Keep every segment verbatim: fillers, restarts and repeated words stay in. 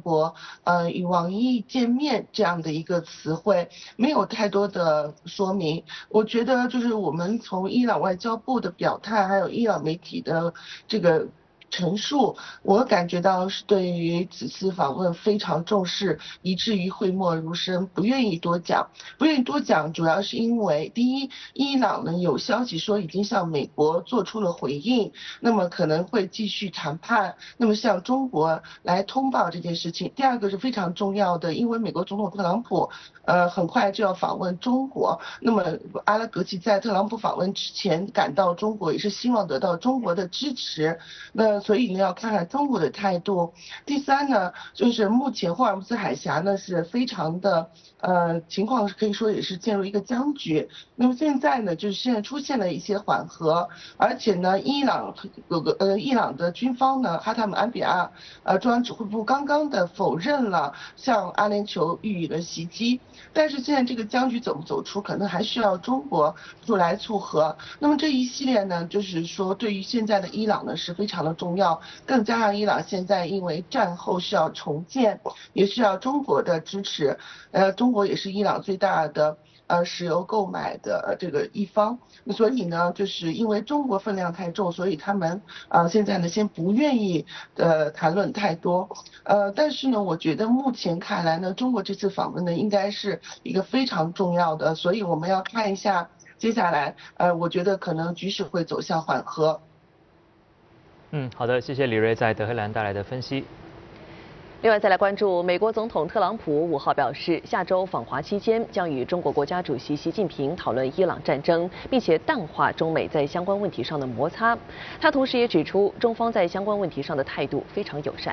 国呃与王毅见面这样的一个词汇，没有太多的说明。我觉得就是我们从伊朗外交部的表态，还有伊朗媒体的这个陈述，我感觉到是对于此次访问非常重视，以至于讳莫如深，不愿意多讲。不愿意多讲，主要是因为第一，伊朗呢有消息说已经向美国做出了回应，那么可能会继续谈判，那么向中国来通报这件事情。第二个是非常重要的，因为美国总统特朗普呃很快就要访问中国，那么阿拉格齐在特朗普访问之前赶到中国，也是希望得到中国的支持。那所以呢，要看看中国的态度。第三呢，就是目前霍尔木兹海峡呢是非常的呃情况可以说也是进入一个僵局。那么现在呢，就是现在出现了一些缓和，而且呢，伊朗有个呃伊朗的军方呢，哈塔姆安比亚呃中央指挥部刚刚的否认了向阿联酋予以了袭击。但是现在这个僵局怎么走出，可能还需要中国出来促和。那么这一系列呢，就是说对于现在的伊朗呢是非常的重要，更加上伊朗现在因为战后需要重建，也需要中国的支持。呃，中国也是伊朗最大的呃石油购买的这个一方，所以呢，就是因为中国分量太重，所以他们啊、呃、现在呢先不愿意呃谈论太多。呃，但是呢，我觉得目前看来呢，中国这次访问呢应该是一个非常重要的，所以我们要看一下接下来，呃，我觉得可能局势会走向缓和。 嗯，好的，谢谢李瑞在德黑兰带来的分析。 另外，再来关注美国总统特朗普五号表示，下周访华期间将与中国国家主席习近平讨论伊朗战争，并且淡化中美在相关问题上的摩擦。他同时也指出，中方在相关问题上的态度非常友善。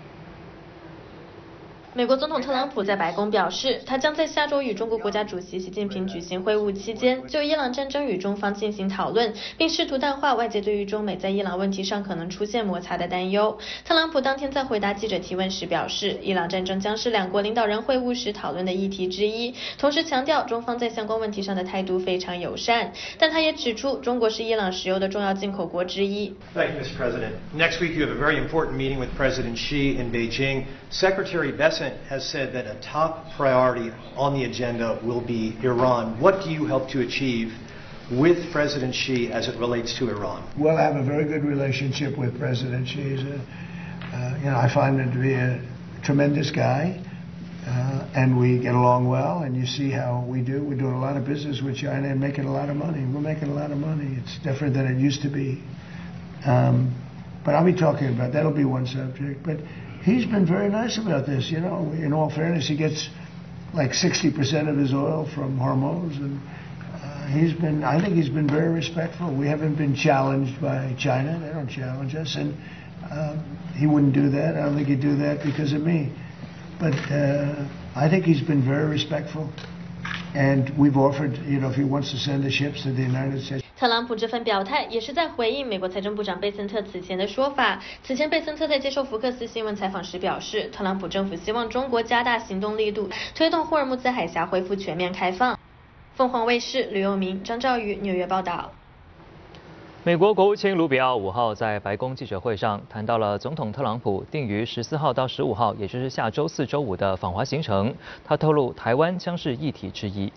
美国总统特朗普在白宫表示，他将在下周与中国国家主席习近平举行会晤期间，就伊朗战争与中方进行讨论，并试图淡化外界对于中美在伊朗问题上可能出现摩擦的担忧。特朗普当天在回答记者提问时表示，伊朗战争将是两国领导人会晤时讨论的议题之一，同时强调中方在相关问题上的态度非常友善。但他也指出，中国是伊朗石油的重要进口国之一。 Thank you, Mister President. Next week you have a very important meeting with President Xi in Beijing. Secretary Bessent has said that a top priority on the agenda will be Iran. What do you hope to achieve with President Xi as it relates to Iran? We'll have a very good relationship with President Xi. He's a, uh, you know, I find him to be a tremendous guy, uh, and we get along well. And you see how we do. We're doing a lot of business with China and making a lot of money. We're making a lot of money. It's different than it used to be. Um, but I'll be talking about that'll be one subject. But he's been very nice about this. You know, in all fairness, he gets like sixty percent of his oil from Hormuz, and uh, he's been, I think he's been very respectful. We haven't been challenged by China. They don't challenge us, and um, he wouldn't do that. I don't think he'd do that because of me. But uh, I think he's been very respectful, and we've offered, you know, if he wants to send the ships to the United States. 特朗普这份表态也是在回应美国财政部长贝森特此前的说法。此前，贝森特在接受福克斯新闻采访时表示，特朗普政府希望中国加大行动力度，推动霍尔木兹海峡恢复全面开放。凤凰卫视吕佑明、张兆宇纽约报道。 美国国务卿卢比奥五号在白宫记者会上谈到了总统特朗普定于十四号到十五号，也就是下周四、周五的访华行程。他透露，台湾将是议题之一。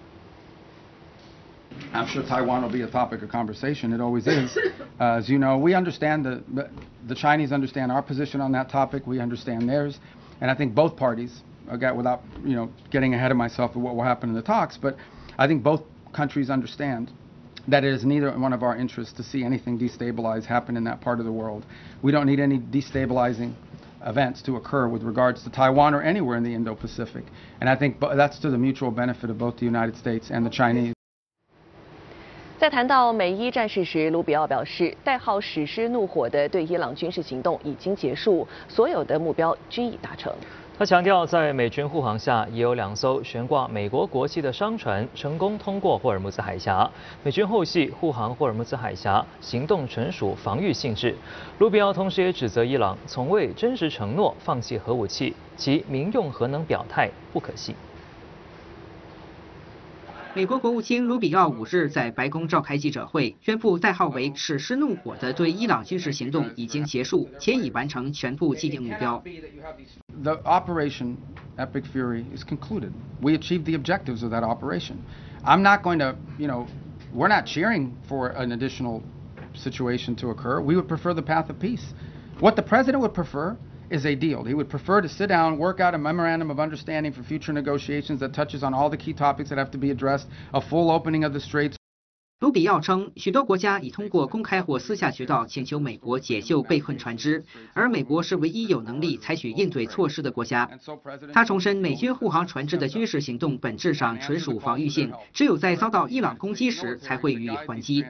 I'm sure Taiwan will be a topic of conversation. It always is. Uh, as you know, we understand the, the Chinese understand our position on that topic. We understand theirs, and I think both parties, again, without you know getting ahead of myself of what will happen in the talks, but I think both countries understand that it is neither one of our interests to see anything destabilize happen in that part of the world. We don't need any destabilizing events to occur with regards to Taiwan or anywhere in the Indo-Pacific, and I think that's to the mutual benefit of both the United States and the Chinese. 在谈到美伊战事时，卢比奥表示，代号“史诗怒火”的对伊朗军事行动已经结束，所有的目标均已达成。 他强调，在美军护航下，已有两艘悬挂美国国旗的商船成功通过霍尔木兹海峡。美军后续护航霍尔木兹海峡行动纯属防御性质。卢比奥同时也指责伊朗从未真实承诺放弃核武器，其民用核能表态不可信。 美国国务卿卢比奥五日在白宫召开记者会，宣布代号为“史诗怒火”的对伊朗军事行动已经结束，且已完成全部既定目标。 The operation Epic Fury is concluded. We achieved the objectives of that operation. I'm not going to, you know, we're not cheering for an additional situation to occur. We would prefer the path of peace. What the president would prefer is a deal. He would prefer to sit down, work out a memorandum of understanding for future negotiations that touches on all the key topics that have to be addressed, a full opening of the straits. 卢比奥称，许多国家已通过公开或私下渠道请求美国解救被困船只，而美国是唯一有能力采取应对措施的国家。他重申，美军护航船只的军事行动本质上纯属防御性，只有在遭到伊朗攻击时才会予以还击。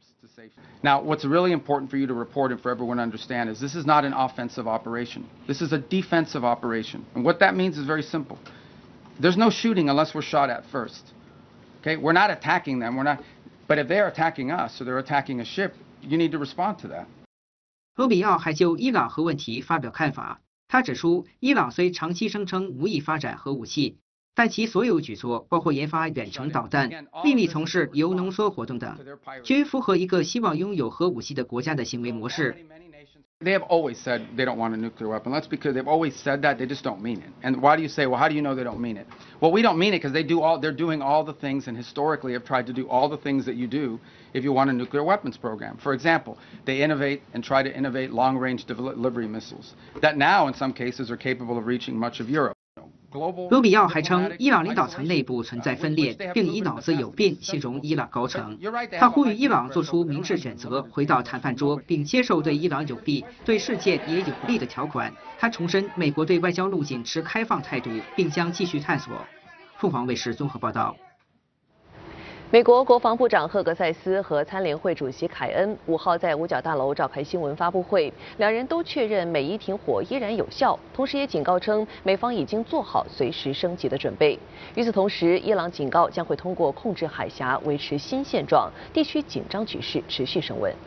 Now, what's really important for you to report and for everyone to understand is this is not an offensive operation. This is a defensive operation. And what that means is very simple. There's no shooting unless we're shot at first. Okay? We're not attacking them. We're not. But if they're attacking us or they're attacking a ship, you need to respond to that. 卢比奥还就伊朗核问题发表看法。他指出，伊朗虽长期声称无意发展核武器，但其所有举措，包括研发远程导弹、秘密从事铀浓缩活动等，均符合一个希望拥有核武器的国家的行为模式。 They have always said they don't want a nuclear weapon. That's because they've always said that. They just don't mean it. And why do you say, well, how do you know they don't mean it? Well, we don't mean it because they do all, they're doing all the things and historically have tried to do all the things that you do if you want a nuclear weapons program. For example, they innovate and try to innovate long-range delivery missiles that now, in some cases, are capable of reaching much of Europe. 卢比奥还称，伊朗领导层内部存在分裂，并以脑子有病形容伊朗高层。他呼吁伊朗做出明智选择，回到谈判桌，并接受对伊朗有利、对世界也有利的条款。他重申，美国对外交路径持开放态度，并将继续探索。凤凰卫视综合报道。 美国国防部长赫格塞斯和参联会主席凯恩五号在五角大楼召开新闻发布会，两人都确认美伊停火依然有效，同时也警告称美方已经做好随时升级的准备。与此同时，伊朗警告将会通过控制海峡维持新现状，地区紧张局势持续升温。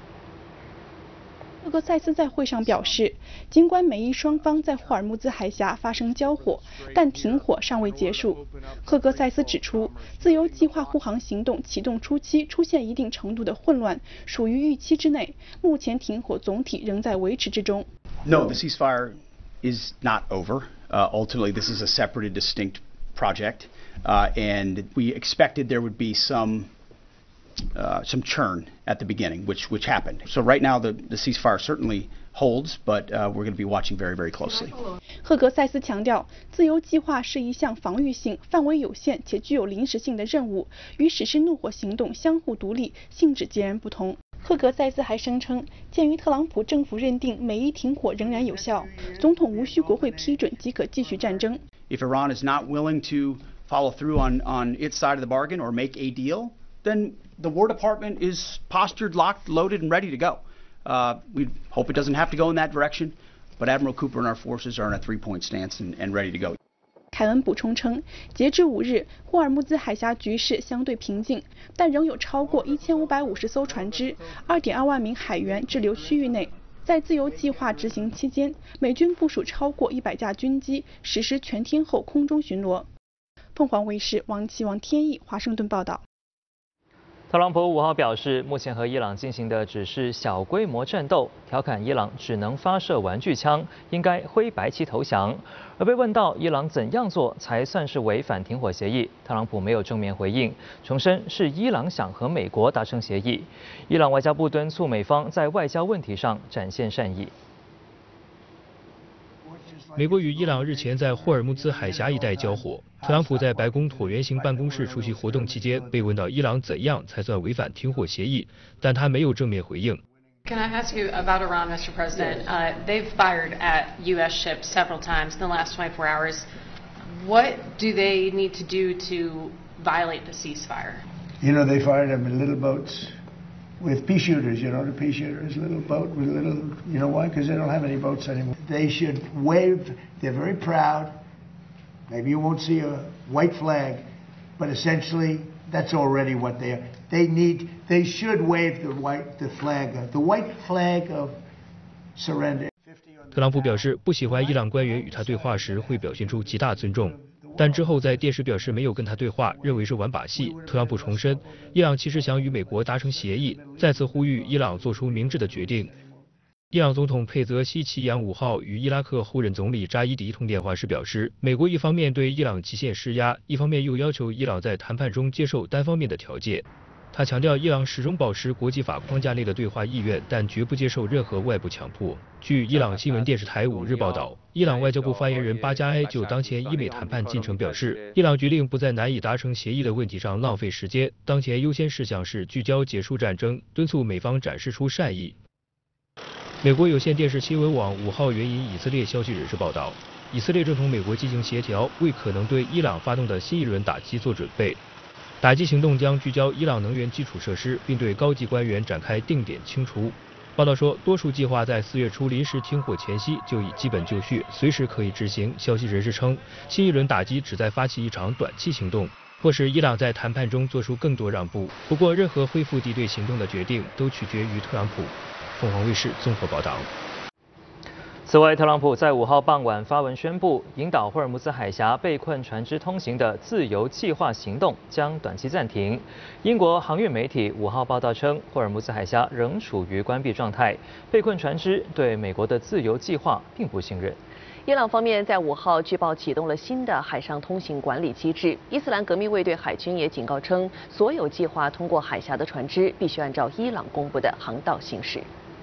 赫格塞斯在会上表示，尽管美伊双方在霍尔木兹海峡发生交火，但停火尚未结束。赫格塞斯指出，自由计划护航行动启动初期出现一定程度的混乱，属于预期之内。目前停火总体仍在维持之中。 No, the ceasefire is not over. Uh, ultimately, this is a separate and distinct project, uh, and we expected there would be some. Uh, some churn at the beginning, which which happened. So right now the, the ceasefire certainly holds, but uh, we're going to be watching very, very closely. 赫格塞斯强调，自由计划是一项防御性、范围有限且具有临时性的任务，与实施怒火行动相互独立，性质截然不同。赫格塞斯还声称，鉴于特朗普政府认定美伊停火仍然有效，总统无需国会批准即可继续战争。 If Iran is not willing to follow through on on its side of the bargain or make a deal, then the War Department is postured, locked, loaded, and ready to go. Uh, we hope it doesn't have to go in that direction, but Admiral Cooper and our forces are in a three-point stance and, and ready to go. 凯恩补充称，截至五日，霍尔木兹海峡局势相对平静，但仍有超过一千五百五十艘船只、二点二万名海员滞留区域内。在自由计划执行期间，美军部署超过一百架军机，实施全天候空中巡逻。凤凰卫视王启王天意华盛顿报道。 特朗普五号表示，目前和伊朗进行的只是小规模战斗，调侃伊朗只能发射玩具枪，应该挥白旗投降。而被问到伊朗怎样做才算是违反停火协议，特朗普没有正面回应，重申是伊朗想和美国达成协议。伊朗外交部敦促美方在外交问题上展现善意。 美国与伊朗日前在霍尔木兹海峡一带交火。特朗普在白宫椭圆形办公室出席活动期间，被问到伊朗怎样才算违反停火协议，但他没有正面回应。 Can I ask you about Iran, Mister President? Uh, they've fired at U S ships several times in the last twenty-four hours. What do they need to do to violate the ceasefire? You know, they fired them in little boats. With pea shooters, you know, the pea shooters, little boat with little, you know why? Because they don't have any boats anymore. They should wave, they're very proud. Maybe you won't see a white flag, but essentially that's already what they are. They need, they should wave the white, the flag, the white flag of surrender. 特朗普表示，不喜欢伊朗官员与他对话时会表现出极大尊重。 但之后在电视表示没有跟他对话，认为是玩把戏。特朗普重申，伊朗其实想与美国达成协议，再次呼吁伊朗做出明智的决定。伊朗总统佩泽西奇扬五号与伊拉克后任总理扎伊迪通电话时表示，美国一方面对伊朗极限施压，一方面又要求伊朗在谈判中接受单方面的条件。他强调，伊朗始终保持国际法框架内的对话意愿，但绝不接受任何外部强迫。据伊朗新闻电视台五日报道，伊朗外交部发言人巴加埃就当前伊美谈判进程表示，伊朗决定不在难以达成协议的问题上浪费时间，当前优先事项是聚焦结束战争，敦促美方展示出善意。美国有线电视新闻网五号援引以色列消息人士报道，以色列正同美国进行协调，为可能对伊朗发动的新一轮打击做准备。打击行动将聚焦伊朗能源基础设施，并对高级官员展开定点清除。报道说，多数计划在四月初临时停火前夕就已基本就绪，随时可以执行。消息人士称，新一轮打击旨在发起一场短期行动，迫使伊朗在谈判中做出更多让步。不过，任何恢复敌对行动的决定都取决于特朗普。凤凰卫视综合报道。 此外，特朗普在五号傍晚发文宣布，引导霍尔木兹海峡被困船只通行的自由计划行动将短期暂停。英国航运媒体五号报道称，霍尔木兹海峡仍处于关闭状态，被困船只对美国的自由计划并不信任。 伊朗方面在五号据报启动了新的海上通行管理机制。伊斯兰革命卫队海军也警告称，所有计划通过海峡的船只必须按照伊朗公布的航道行驶。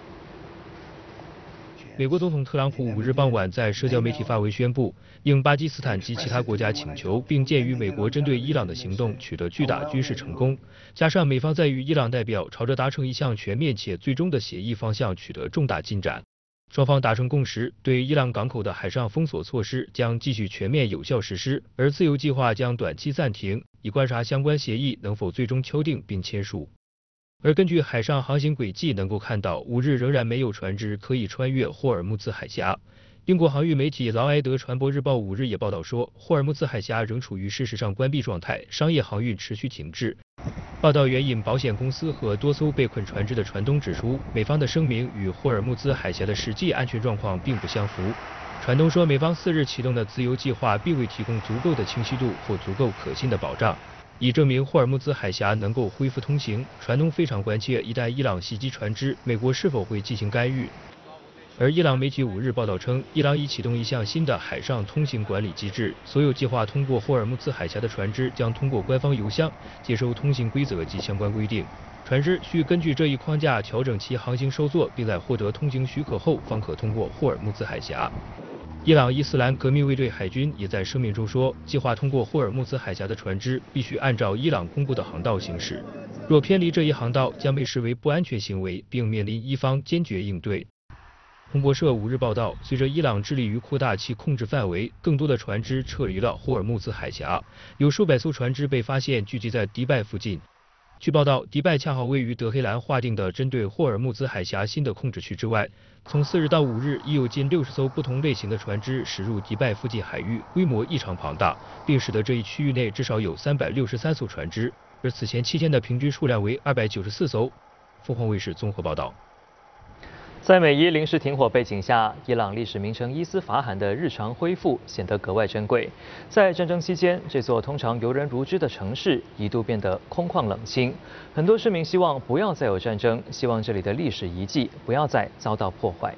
美国总统特朗普五日傍晚在社交媒体发文宣布，应巴基斯坦及其他国家请求，并鉴于美国针对伊朗的行动取得巨大军事成功，加上美方在与伊朗代表朝着达成一项全面且最终的协议方向取得重大进展，双方达成共识，对伊朗港口的海上封锁措施将继续全面有效实施，而自由计划将短期暂停，以观察相关协议能否最终敲定并签署。而根据海上航行轨迹能够看到，五日仍然没有船只可以穿越霍尔木兹海峡。英国航运媒体劳埃德传播日报五日也报道说，霍尔木兹海峡仍处于事实上关闭状态，商业航运持续停滞。报道援引保险公司和多艘被困船只的船东指出，美方的声明与霍尔木兹海峡的实际安全状况并不相符。船东说，美方四日启动的自由计划并未提供足够的清晰度或足够可信的保障，以证明霍尔木兹海峡能够恢复通行。船东非常关切，一旦伊朗袭击船只，美国是否会进行干预。而伊朗媒体五日报道称，伊朗已启动一项新的海上通行管理机制，所有计划通过霍尔木兹海峡的船只将通过官方邮箱接收通行规则及相关规定，船只需根据这一框架调整其航行收作，并在获得通行许可后方可通过霍尔木兹海峡。伊朗伊斯兰革命卫队海军也在声明中说，计划通过霍尔木兹海峡的船只必须按照伊朗公布的航道行驶，若偏离这一航道将被视为不安全行为，并面临伊方坚决应对。彭博社五日报道，随着伊朗致力于扩大其控制范围，更多的船只撤离了霍尔木兹海峡，有数百艘船只被发现聚集在迪拜附近。据报道，迪拜恰好位于德黑兰划定的针对霍尔木兹海峡新的控制区之外。从四日到五日，已有近六十艘不同类型的船只驶入迪拜附近海域，规模异常庞大，并使得这一区域内至少有三百六十三艘船只，而此前七天的平均数量为二百九十四艘。凤凰卫视综合报道。 在美伊临时停火背景下，伊朗历史名城伊斯法罕的日常恢复显得格外珍贵。在战争期间，这座通常游人如织的城市一度变得空旷冷清。很多市民希望不要再有战争，希望这里的历史遗迹不要再遭到破坏。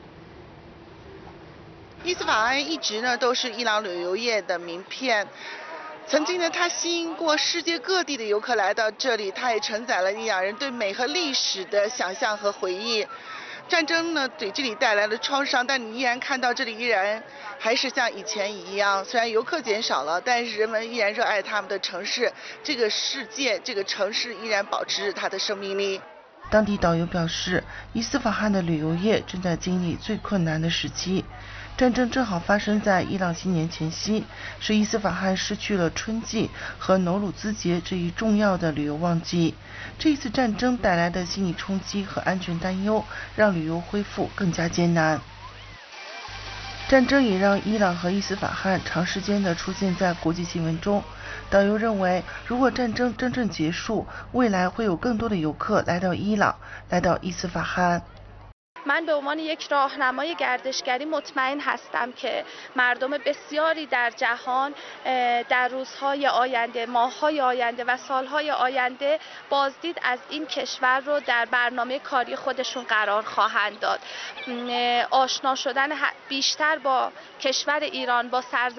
伊斯法罕一直呢都是伊朗旅游业的名片。曾经呢，它吸引过世界各地的游客来到这里，它也承载了伊朗人对美和历史的想象和回忆。战争呢给这里带来了创伤，但你依然看到这里依然还是像以前一样，虽然游客减少了，但是人们依然热爱他们的城市，这个世界这个城市依然保持着它的生命力。当地导游表示，伊斯法罕的旅游业正在经历最困难的时期。战争正好发生在伊朗新年前夕，使伊斯法罕失去了春季和努鲁兹节这一重要的旅游旺季。这一次战争带来的心理冲击和安全担忧，让旅游恢复更加艰难。战争也让伊朗和伊斯法罕长时间地出现在国际新闻中。导游认为，如果战争真正结束，未来会有更多的游客来到伊朗，来到伊斯法罕。 من به عنوان یک راهنمای گردشگری مطمئن هستم که مردم بسیاری در جهان در روزهای آینده، ماه‌های آینده و سالهای آینده بازدید از این کشور رو در برنامه کاری خودشون قرار خواهند داد. آشنا شدن بیشتر با کشور ایران، با سرزمین